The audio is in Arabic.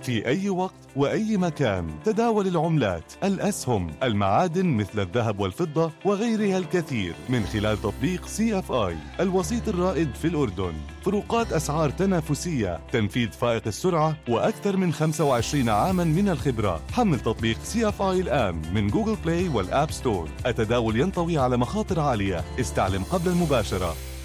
في أي وقت وأي مكان. تداول العملات، الأسهم، المعادن مثل الذهب والفضة وغيرها الكثير من خلال تطبيق CFI الوسيط الرائد في الأردن. فروقات أسعار تنافسية، تنفيذ فائق السرعة، وأكثر من 25 عاما من الخبرة. حمل تطبيق CFI الآن من جوجل بلاي والآب ستور. التداول ينطوي على مخاطر عالية، استعلم قبل المباشرة.